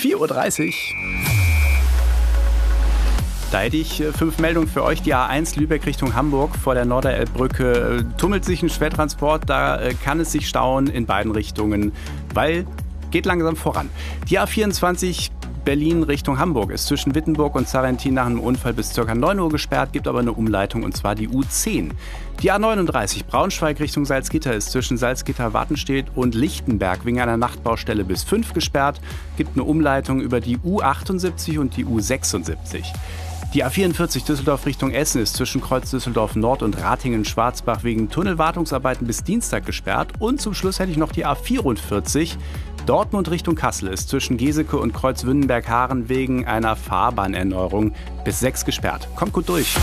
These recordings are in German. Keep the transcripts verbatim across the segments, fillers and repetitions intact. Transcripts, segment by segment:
vier Uhr dreißig. Da hätte ich äh, fünf Meldungen für euch. Die A eins Lübeck Richtung Hamburg vor der Norderelbbrücke äh, tummelt sich ein Schwertransport. Da äh, kann es sich stauen in beiden Richtungen, weil geht langsam voran. Die A vierundzwanzig Berlin Richtung Hamburg ist zwischen Wittenburg und Sarrentin nach einem Unfall bis ca. neun Uhr gesperrt, gibt aber eine Umleitung und zwar die U zehn. Die A neununddreißig Braunschweig Richtung Salzgitter ist zwischen Salzgitter-Wattenstedt und Lichtenberg wegen einer Nachtbaustelle bis fünf gesperrt, gibt eine Umleitung über die U achtundsiebzig und die U sechsundsiebzig. Die A vierundvierzig Düsseldorf Richtung Essen ist zwischen Kreuz Düsseldorf Nord und Ratingen-Schwarzbach wegen Tunnelwartungsarbeiten bis Dienstag gesperrt. Und zum Schluss hätte ich noch die A vierundvierzig Dortmund Richtung Kassel ist zwischen Geseke und Kreuzwündenberg-Haaren wegen einer Fahrbahnerneuerung bis sechs gesperrt. Kommt gut durch.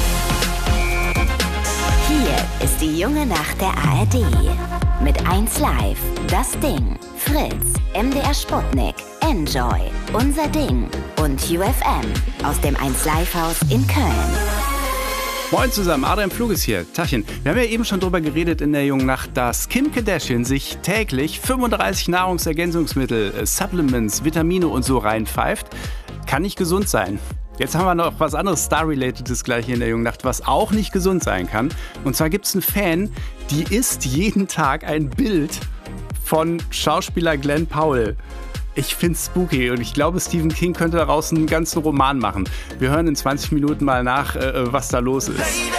Hier ist die junge Nacht der A R D. Mit eins Live, Das Ding, Fritz, M D R Sputnik, Enjoy, Unser Ding und U F M aus dem eins Live Haus in Köln. Moin zusammen, Adrian Flug ist hier. Tachchen. Wir haben ja eben schon drüber geredet in der jungen Nacht, dass Kim Kardashian sich täglich fünfunddreißig Nahrungsergänzungsmittel, äh, Supplements, Vitamine und so reinpfeift. Kann nicht gesund sein. Jetzt haben wir noch was anderes Star-Relatedes gleich hier in der jungen Nacht, was auch nicht gesund sein kann. Und zwar gibt es einen Fan, die isst jeden Tag ein Bild von Schauspieler Glenn Powell. Ich find's spooky und ich glaube, Stephen King könnte daraus einen ganzen Roman machen. Wir hören in zwanzig Minuten mal nach, äh, was da los ist.